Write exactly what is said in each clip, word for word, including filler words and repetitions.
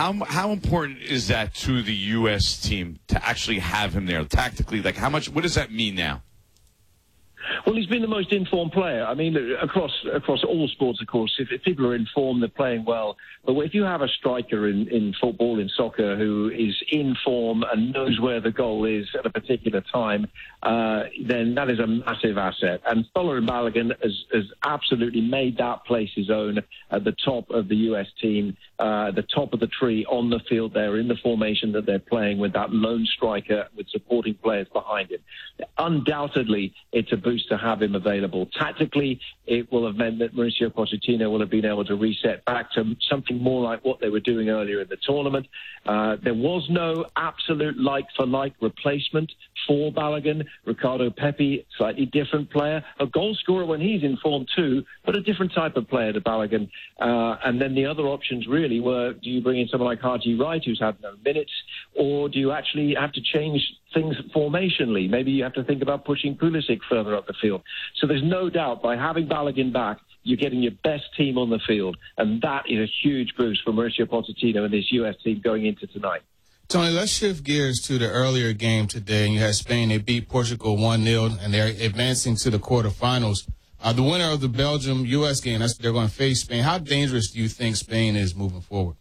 how how important is that to the U S team to actually have him there tactically? Like, how much? What does that mean now? Well, he's been the most informed player. I mean, across across all sports, of course, if, if people are informed, they're playing well. But if you have a striker in, in football, in soccer, who is in form and knows where the goal is at a particular time, uh, then that is a massive asset. And Folarin Balogun has, has absolutely made that place his own at the top of the U S team, uh, at the top of the tree on the field there in the formation that they're playing with that lone striker with supporting players behind him. Undoubtedly, it's a boost to have him available. Tactically, it will have meant that Mauricio Pochettino will have been able to reset back to something more like what they were doing earlier in the tournament. Uh, there was no absolute like-for-like replacement for Balogun. Ricardo Pepi, slightly different player, a goal scorer when he's in form too, but a different type of player to Balogun. Uh, and then the other options really were, do you bring in someone like Haji Wright, who's had no minutes, or do you actually have to change things formationally? Maybe you have to think about pushing Pulisic further up the field. So there's no doubt by having Balogun back, you're getting your best team on the field, and that is a huge boost for Mauricio Pochettino and this U S team going into tonight. Tony, let's shift gears to the earlier game today. And you had Spain. They beat Portugal one nil, and they're advancing to the quarterfinals. Uh, the winner of the Belgium-U S game, that's, they're going to face Spain. How dangerous do you think Spain is moving forward?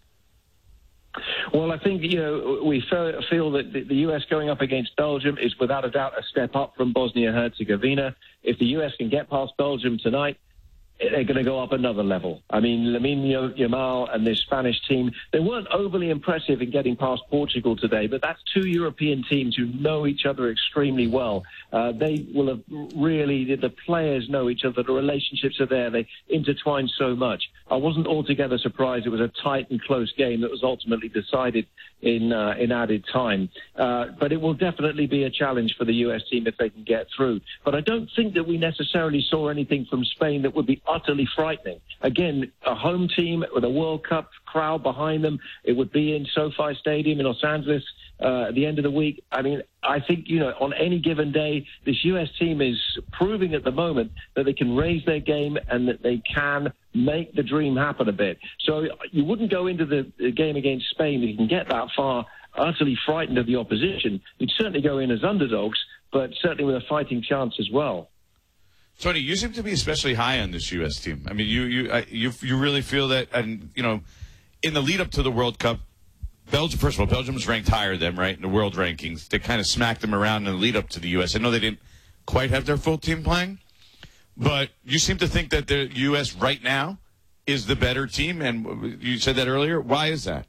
Well, I think, you know, we feel that the U S going up against Belgium is without a doubt a step up from Bosnia-Herzegovina. If the U S can get past Belgium tonight, they're going to go up another level. I mean, Lamine Yamal and this Spanish team, they weren't overly impressive in getting past Portugal today, but that's two European teams who know each other extremely well. Uh, they will have really, the players know each other, the relationships are there, they intertwine so much. I wasn't altogether surprised. It was a tight and close game that was ultimately decided in uh, in added time. Uh, but it will definitely be a challenge for the U S team if they can get through. But I don't think that we necessarily saw anything from Spain that would be utterly frightening. Again, a home team with a World Cup crowd behind them. It would be in SoFi Stadium in Los Angeles uh, at the end of the week. I mean, I think, you know, on any given day, this U S team is proving at the moment that they can raise their game and that they can make the dream happen a bit. So you wouldn't go into the, the game against Spain if you can get that far utterly frightened of the opposition. You'd certainly go in as underdogs, but certainly with a fighting chance as well. Tony, you seem to be especially high on this U S team. I mean, you you uh, you you really feel that, and you know, in the lead up to the World Cup, Belgium. First of all, Belgium was ranked higher than them, right, in the world rankings. They kind of smacked them around in the lead up to the U S. I know they didn't quite have their full team playing, but you seem to think that the U S right now is the better team, and you said that earlier. Why is that?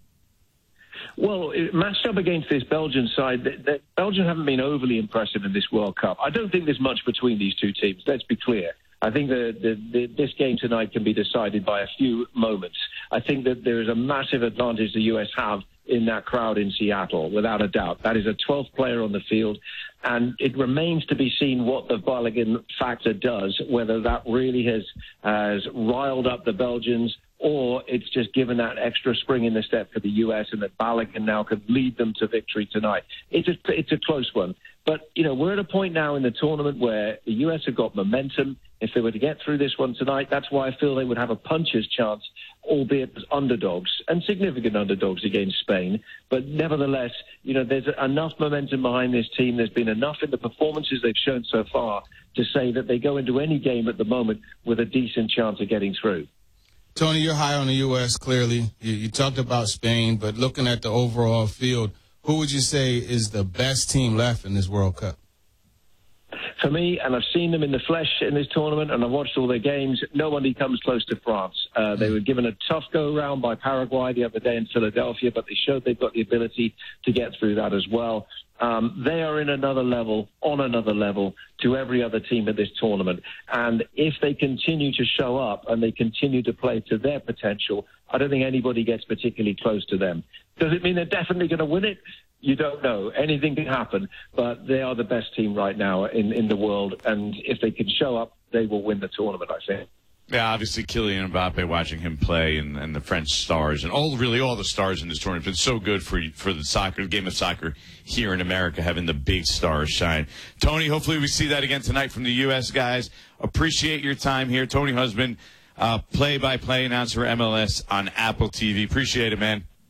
Well, it matched up against this Belgian side, that, that Belgium haven't been overly impressive in this World Cup. I don't think there's much between these two teams, let's be clear. I think the, the, the, this game tonight can be decided by a few moments. I think that there is a massive advantage the U S have in that crowd in Seattle, without a doubt. That is a twelfth player on the field, and it remains to be seen what the Balogun factor does, whether that really has, has riled up the Belgians, or it's just given that extra spring in the step for the U S, and that Balogun now can lead them to victory tonight. It's a, it's a close one. But, you know, we're at a point now in the tournament where the U S have got momentum. If they were to get through this one tonight, that's why I feel they would have a puncher's chance, albeit as underdogs, and significant underdogs against Spain. But nevertheless, you know, there's enough momentum behind this team. There's been enough in the performances they've shown so far to say that they go into any game at the moment with a decent chance of getting through. Tony, you're high on the U S, clearly. You, you talked about Spain, but looking at the overall field, who would you say is the best team left in this World Cup? For me, and I've seen them in the flesh in this tournament, and I've watched all their games, nobody comes close to France. Uh, they were given a tough go-around by Paraguay the other day in Philadelphia, but they showed they've got the ability to get through that as well. Um, they are in another level, on another level, to every other team at this tournament. And if they continue to show up and they continue to play to their potential, I don't think anybody gets particularly close to them. Does it mean they're definitely going to win it? You don't know. Anything can happen, but they are the best team right now in, in the world. And if they can show up, they will win the tournament, I think. Yeah, obviously Kylian Mbappe, watching him play, and, and the French stars, and all really all the stars in this tournament, it's been so good for for the soccer, the game of soccer here in America, having the big stars shine. Tony, hopefully we see that again tonight from the U S guys. Appreciate your time here. Tony Husband, uh, play-by-play announcer M L S on Apple T V. Appreciate it, man.